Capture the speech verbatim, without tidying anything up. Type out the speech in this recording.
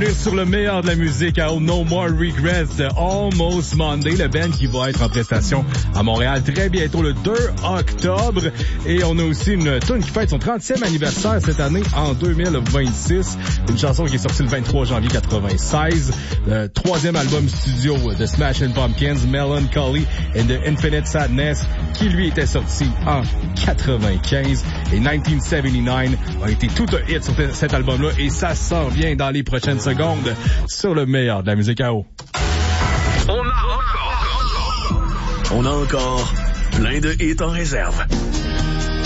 revenir sur le meilleur de la musique à No More Regrets de Almost Monday, le band qui va être en prestation à Montréal très bientôt le deux octobre. Et on a aussi une tune qui fête son trentième anniversaire cette année en deux mille vingt-six. Une chanson qui est sortie le vingt-trois janvier quatre-vingt-seize. Le troisième album studio de Smashing Pumpkins, Melancholy and the Infinite Sadness, qui lui était sorti en quatre-vingt-quinze. Et dix-neuf soixante-dix-neuf a été tout un hit sur cet album-là et ça s'en vient dans les prochaines secondes sur le meilleur de la musique à eau. On a encore, on a encore plein de hits en réserve.